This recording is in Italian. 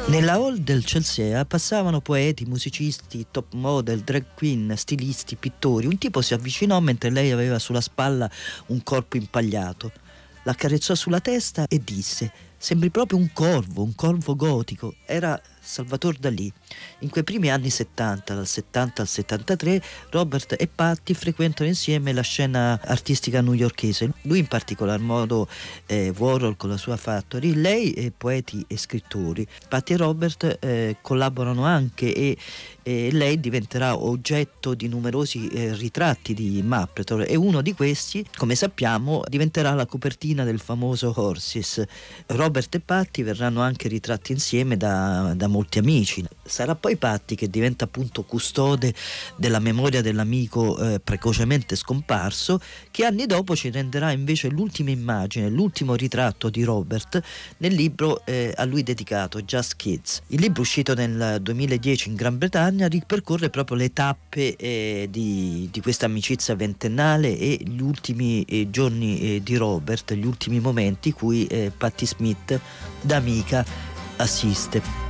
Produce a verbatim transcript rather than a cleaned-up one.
Nella hall del Chelsea passavano poeti, musicisti, top model, drag queen, stilisti, pittori. Un tipo si avvicinò mentre lei aveva sulla spalla un corpo impagliato. L'accarezzò sulla testa e disse: "Sembri proprio un corvo, un corvo gotico." Era Salvador Dalì. In quei primi anni settanta, dal settanta al settantatré, Robert e Patti frequentano insieme la scena artistica newyorkese. Lui in particolar modo eh, Warhol con la sua Factory, lei e poeti e scrittori. Patti e Robert eh, collaborano anche e, e lei diventerà oggetto di numerosi eh, ritratti di Mapplethorpe e uno di questi, come sappiamo, diventerà la copertina del famoso Horses. Robert e Patti verranno anche ritratti insieme da, da molti amici. Sarà poi Patti che diventa appunto custode della memoria dell'amico eh, precocemente scomparso, che anni dopo ci renderà invece l'ultima immagine, l'ultimo ritratto di Robert nel libro eh, a lui dedicato, Just Kids. Il libro, uscito nel duemiladieci in Gran Bretagna, ripercorre proprio le tappe eh, di, di questa amicizia ventennale e gli ultimi eh, giorni eh, di Robert, gli ultimi momenti cui eh, Patti Smith da amica assiste.